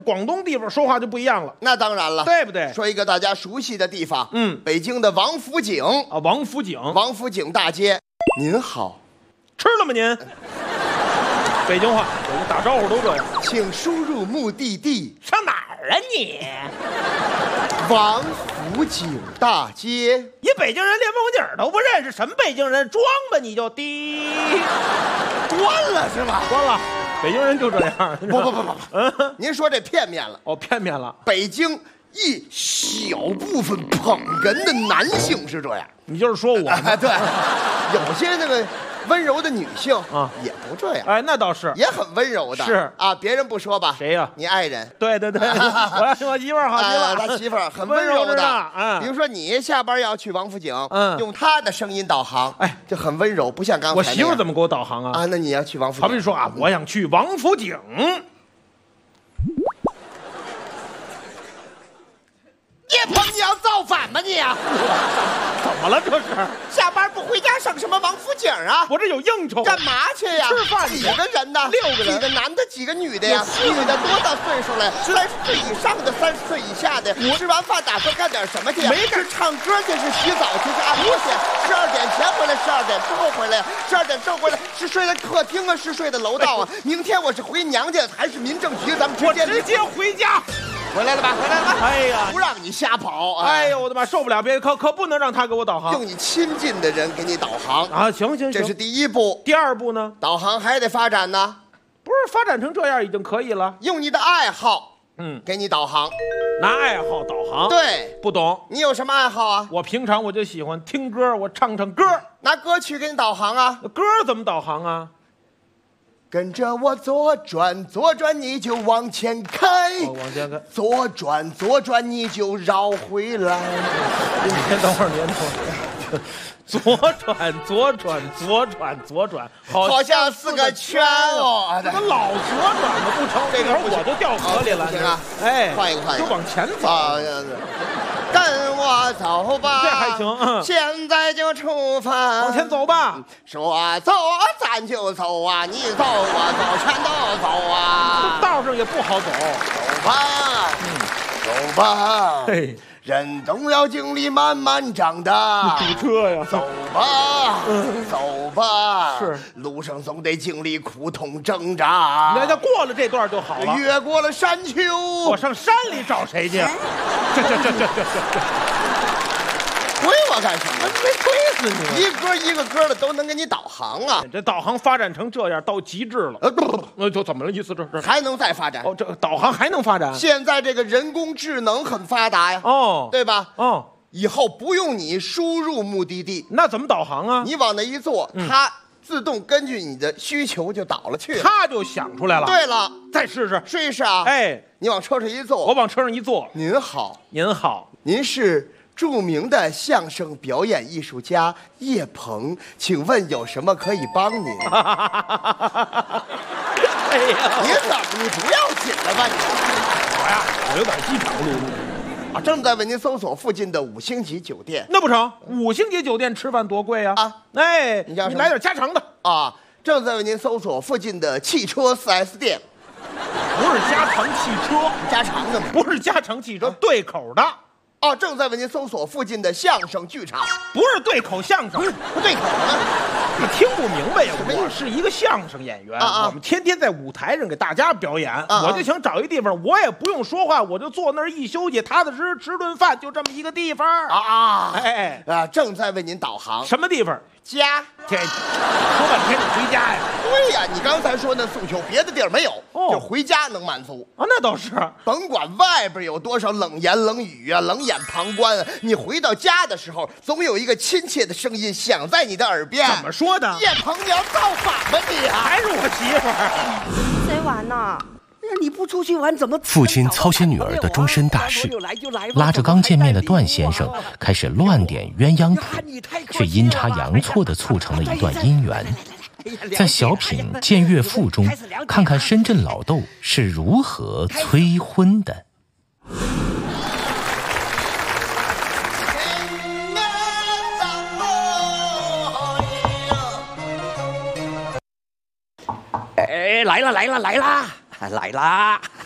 广东地方说话就不一样了， 那当然了， 对不对？ 说一个大家熟悉的地方， 北京的王府井啊，王府井， 王府井大街。您好， 吃了吗您？北京话，我们打招呼都这样。 请输入目的地。 上哪儿啊你？ 王府井大街。 你北京人连王府井都不认识，什么北京人？装吧你就滴， 关了是吧？ 关了。北京人就这样。 不，您说这片面了。 哦，片面了。 北京一小部分捧哏的男性是这样。 你就是说我对，有些那个温柔的女性啊，也不这样。 哎，那倒是， 也很温柔的。 是啊，别人不说吧？ 谁呀？ 你爱人。 对，我媳妇儿好极了， 他媳妇儿很温柔的。比如说你下班要去王府井，用他的声音导航，哎，就很温柔，不像刚才我媳妇儿怎么给我导航啊？ 啊，那你要去王府井， 好比说啊，我想去王府井。 叶鹏，你要造反吗你？ 怎么了这是？ 下班不回家上什么王府井啊？ 我这有应酬。 干嘛去呀？ 吃饭去。 几个人呢 ？6个人。 几个男的，几个女的呀？女的多大岁数了？30岁以上的，30岁以下的。吃完饭打算干点什么去？ 没是唱歌去，是洗澡去，是按摩去。12点前回来，12点之后回来，12点正回来，是睡在客厅啊，是睡在楼道啊？明天我是回娘家还是民政局？咱们直接回家。 回来了吧？回来了吧？ 哎呀， 不让你瞎跑！ 哎呦，我的妈，受不了！可不能让他给我导航， 用你亲近的人给你导航啊！行， 这是第一步。 第二步呢？ 导航还得发展呢。 不是发展成这样已经可以了？ 用你的爱好，给你导航， 拿爱好导航。 对， 不懂。 你有什么爱好啊？ 我平常我就喜欢听歌，我唱歌。 拿歌曲给你导航啊？ 歌怎么导航啊？ 跟着我左转，左转你就往前开， 往前开， 左转，左转你就绕回来。 您等会儿，左转，左转，左转，左转， 好像4个圈哦。 怎么老左转的不成？这个我就掉河里了。 行啊， 哎， 换一个， 就往前走。 跟我走吧， 这还行。 现在就出发， 往前走吧。 说走啊，咱就走啊，你走我走，全都走啊。 道上也不好走， 走吧，走吧。 嘿， 人总要经历漫漫长大。 堵车呀！ 走吧，走吧。 是， 路上总得经历苦痛挣扎。 那过了这段就好了。 越过了山丘， 我上山里找谁去？这。 推我干什么？ 没推死你！ 一歌一个歌的都能给你导航啊！ 这导航发展成这样，到极致了。就怎么了？意思这还能再发展？ 哦，这个导航还能发展？ 现在这个人工智能很发达呀。 哦， 对吧？ 哦， 以后不用你输入目的地， 那怎么导航啊？ 你往那一坐，它自动根据你的需求就导了去了。 它就想出来了。 对了， 再试试， 试一试啊！ 哎， 你往车上一坐， 我往车上一坐。 您好， 您好， 您是著名的相声表演艺术家叶鹏，请问有什么可以帮您？ 哎呀， 你不要紧了吧你？ 我有点饥肠辘辘啊！正在为您搜索附近的5星级酒店。 那不成，5星级酒店吃饭多贵啊！哎，你买点家常的啊！正在为您搜索附近的汽车4S 店。 不是家常汽车， 家常的吗？ 不是家常汽车，对口的。 哦，正在为您搜索附近的相声剧场。 不是对口相声， 不对口呢？ 你听不明白呀？我是一个相声演员，我们天天在舞台上给大家表演，我就想找一地方，我也不用说话，我就坐那儿一休息，踏踏实实吃顿饭，就这么一个地方正在为您导航。 什么地方？ 家。 说半天你回家呀？ 对呀，你刚才说那诉求，别的地儿没有，就回家能满足啊。那倒是， 甭管外边有多少冷言冷语啊，冷眼旁观啊，你回到家的时候，总有一个亲切的声音响在你的耳边。 怎么说的？ 叶鹏，你要造反吧你啊？ 还是我媳妇儿？ 谁玩呢？ 你不出去玩怎么？ 父亲操心女儿的终身大事，拉着刚见面的段先生开始乱点鸳鸯谱，却阴差阳错地促成了一段姻缘。在小品《见岳父》中，看看深圳老豆是如何催婚的。 哎，来啦！